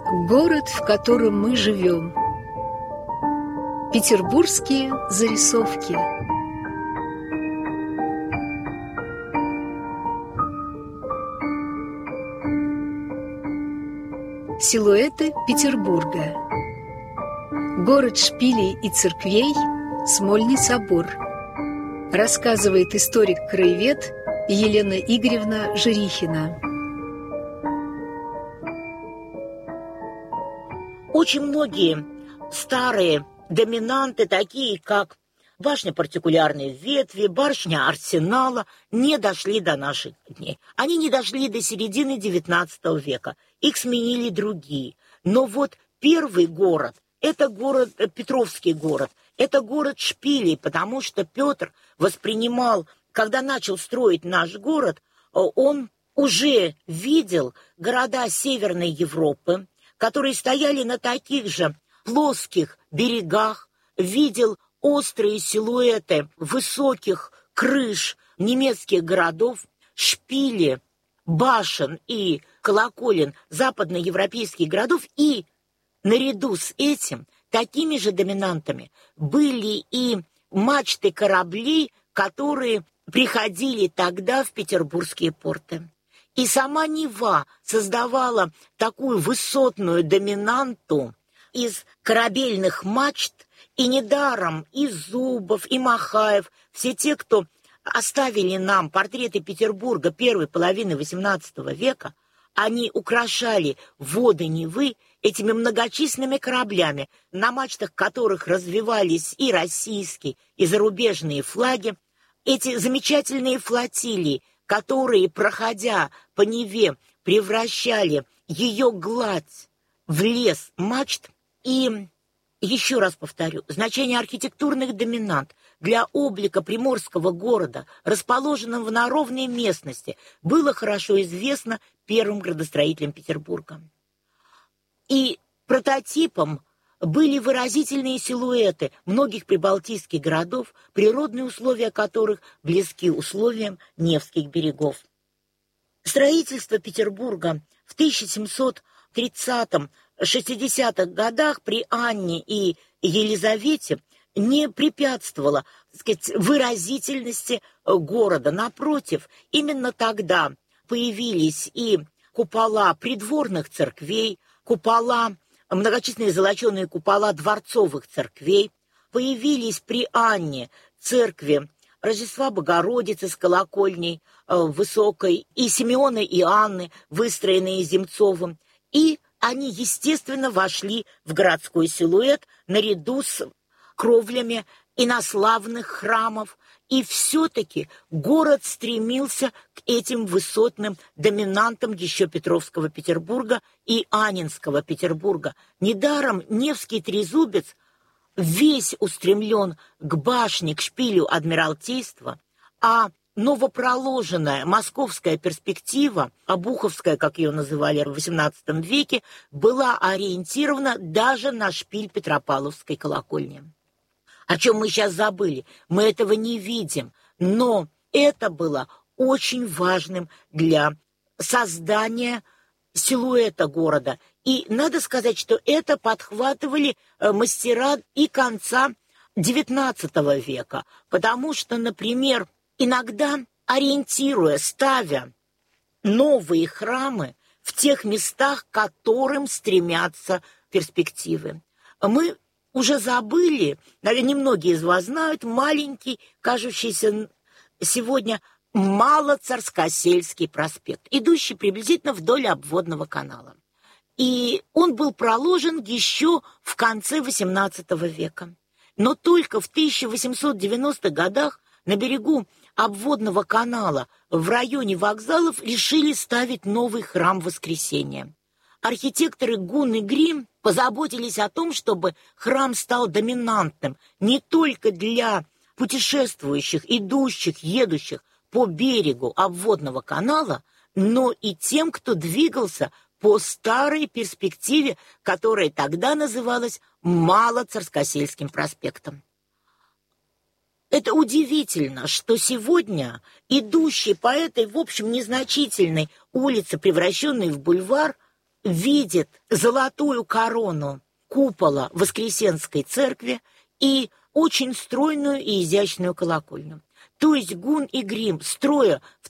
Город, в котором мы живем. Петербургские зарисовки. Силуэты Петербурга. Город шпилей и церквей, Смольный собор. Рассказывает историк-краевед Елена Игоревна Жирихина. Очень многие старые доминанты, такие как башня партикулярной ветви, башня Арсенала, не дошли до наших дней. Они не дошли до середины XIX века. Их сменили другие. Но вот первый город – это город, Петровский город, это город шпилей, потому что Петр воспринимал, когда начал строить наш город, он уже видел города Северной Европы, которые стояли на таких же плоских берегах, видел острые силуэты высоких крыш немецких городов, шпили, башен и колоколен западноевропейских городов, и наряду с этим такими же доминантами были и мачты кораблей, которые приходили тогда в петербургские порты. И сама Нева создавала такую высотную доминанту из корабельных мачт, и недаром и Зубов, и Махаев, все те, кто оставили нам портреты Петербурга первой половины XVIII века, они украшали воды Невы этими многочисленными кораблями, на мачтах которых развивались и российские, и зарубежные флаги, эти замечательные флотилии, которые, проходя по Неве, превращали ее гладь в лес мачт. И еще раз повторю, значение архитектурных доминант для облика приморского города, расположенного на ровной местности, было хорошо известно первым градостроителям Петербурга. И прототипом были выразительные силуэты многих прибалтийских городов, природные условия которых близки условиям Невских берегов. Строительство Петербурга в 1730-60-х годах при Анне и Елизавете не препятствовало, так сказать, выразительности города. Напротив, именно тогда появились и купола придворных церквей, многочисленные золоченые купола дворцовых церквей, появились при Анне церкви Рождества Богородицы с колокольней высокой, и Симеона и Анны, выстроенные Земцовым, и они, естественно, вошли в городской силуэт наряду с кровлями инославных храмов, и все-таки город стремился к этим высотным доминантам еще Петровского Петербурга и Анненского Петербурга. Недаром Невский трезубец весь устремлен к башне, к шпилю Адмиралтейства, а новопроложенная московская перспектива, Обуховская, как ее называли в XVIII веке, была ориентирована даже на шпиль Петропавловской колокольни. О чем мы сейчас забыли, мы этого не видим, но это было очень важным для создания силуэта города. И надо сказать, что это подхватывали мастера и конца XIX века, потому что, например, иногда ставя новые храмы в тех местах, к которым стремятся перспективы. Мы уже забыли, наверное, немногие из вас знают, маленький, кажущийся сегодня Малоцарскосельский проспект, идущий приблизительно вдоль обводного канала. И он был проложен еще в конце XVIII века. Но только в 1890-х годах на берегу обводного канала в районе вокзалов решили ставить новый храм Воскресения. Архитекторы Гун и Грим позаботились о том, чтобы храм стал доминантным не только для путешествующих, идущих, едущих по берегу обводного канала, но и тем, кто двигался по старой перспективе, которая тогда называлась Малоцарскосельским проспектом. Это удивительно, что сегодня идущий по этой, в общем, незначительной улице, превращенной в бульвар, видит золотую корону купола Воскресенской церкви и очень стройную и изящную колокольню. То есть Гун и Грим, строя в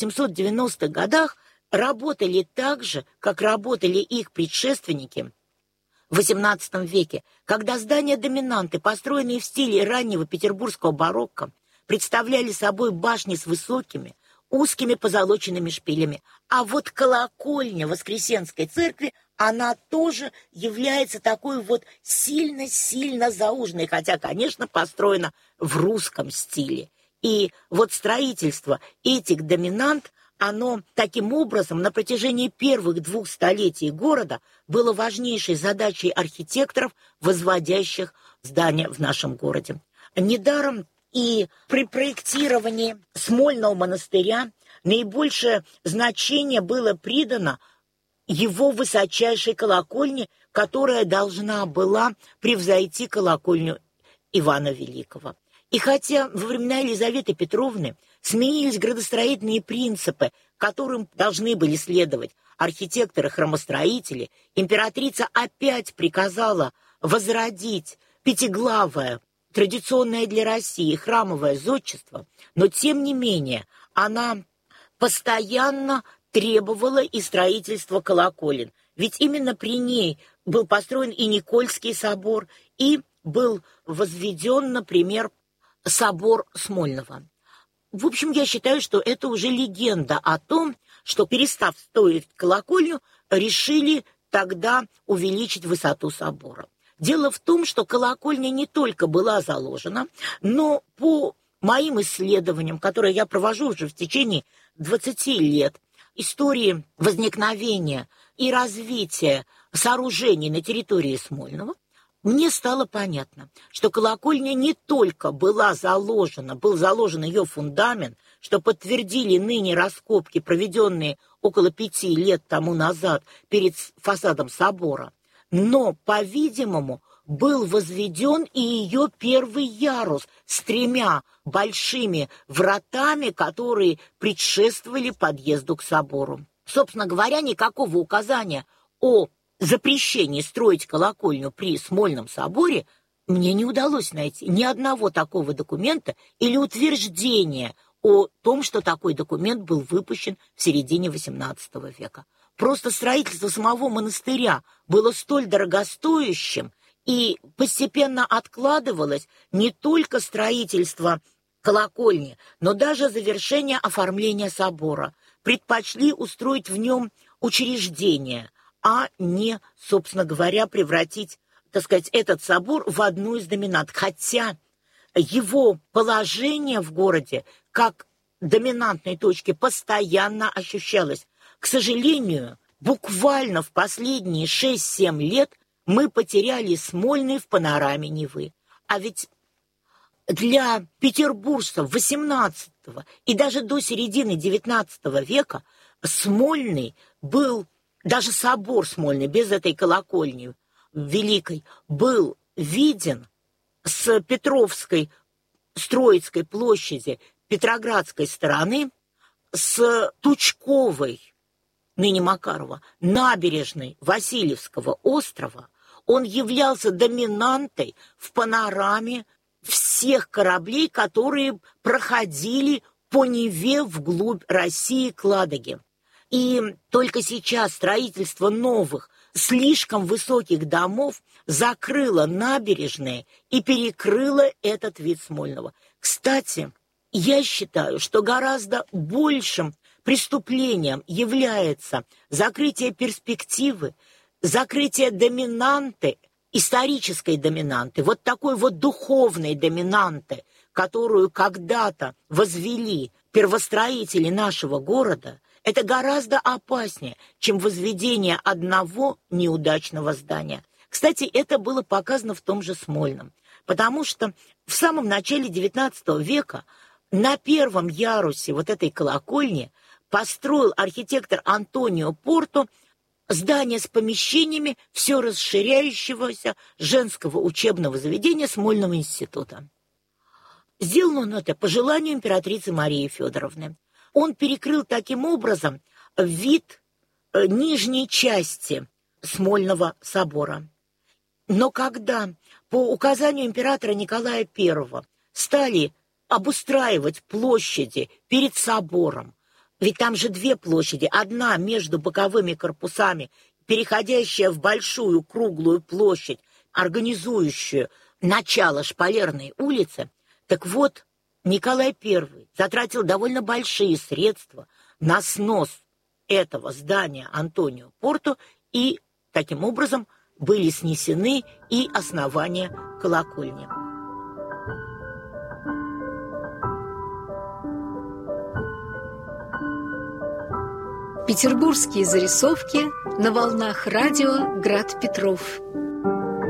1890-х годах, работали так же, как работали их предшественники в XVIII веке, когда здания-доминанты, построенные в стиле раннего петербургского барокко, представляли собой башни с высокими, узкими позолоченными шпилями. А вот колокольня Воскресенской церкви, она тоже является такой вот сильно-сильно зауженной, хотя, конечно, построена в русском стиле. И вот строительство этих доминант, оно таким образом на протяжении первых 2 столетий города было важнейшей задачей архитекторов, возводящих здания в нашем городе. Недаром и при проектировании Смольного монастыря наибольшее значение было придано его высочайшей колокольне, которая должна была превзойти колокольню Ивана Великого. И хотя во времена Елизаветы Петровны сменились градостроительные принципы, которым должны были следовать архитекторы-храмостроители, императрица опять приказала возродить пятиглавое, традиционное для России храмовое зодчество, но тем не менее она постоянно требовала и строительства колоколен. Ведь именно при ней был построен и Никольский собор, и был возведен, например, собор Смольного. В общем, я считаю, что это уже легенда о том, что, перестав строить колокольню, решили тогда увеличить высоту собора. Дело в том, что колокольня не только была заложена, но по моим исследованиям, которые я провожу уже в течение 20 лет, истории возникновения и развития сооружений на территории Смольного, мне стало понятно, что колокольня не только была заложена, был заложен ее фундамент, что подтвердили ныне раскопки, проведенные около 5 лет тому назад перед фасадом собора, но, по-видимому, был возведен и ее первый ярус с 3 большими вратами, которые предшествовали подъезду к собору. Собственно говоря, никакого указания о запрещении строить колокольню при Смольном соборе мне не удалось найти ни одного такого документа или утверждения о том, что такой документ был выпущен в середине XVIII века. Просто строительство самого монастыря было столь дорогостоящим, и постепенно откладывалось не только строительство колокольни, но даже завершение оформления собора. Предпочли устроить в нем учреждение, а не, собственно говоря, превратить, так сказать, этот собор в одну из доминант. Хотя его положение в городе как доминантной точки постоянно ощущалось. К сожалению, буквально в последние 6-7 лет мы потеряли Смольный в панораме Невы. А ведь для петербуржцев XVIII и даже до середины XIX века Смольный был, даже собор Смольный, без этой колокольни великой, был виден с Петровской, Строицкой площади, Петроградской стороны, с Тучковой, ныне Макарова, набережной Васильевского острова. Он являлся доминантой в панораме всех кораблей, которые проходили по Неве вглубь России к Ладоге. И только сейчас строительство новых, слишком высоких домов закрыло набережные и перекрыло этот вид Смольного. Кстати, я считаю, что гораздо большим преступлением является закрытие перспективы, закрытие доминанты, исторической доминанты, вот такой вот духовной доминанты, которую когда-то возвели первостроители нашего города. Это гораздо опаснее, чем возведение одного неудачного здания. Кстати, это было показано в том же Смольном, потому что в самом начале XIX века на первом ярусе вот этой колокольни построил архитектор Антонио Порто здание с помещениями все расширяющегося женского учебного заведения Смольного института. Сделал он это по желанию императрицы Марии Федоровны. Он перекрыл таким образом вид нижней части Смольного собора. Но когда по указанию императора Николая I стали обустраивать площади перед собором, ведь там же две площади, одна между боковыми корпусами, переходящая в большую круглую площадь, организующую начало Шпалерной улицы, так вот, Николай I затратил довольно большие средства на снос этого здания Антонио Порту, и таким образом были снесены и основания колокольни. Петербургские зарисовки на волнах радио «Град Петров».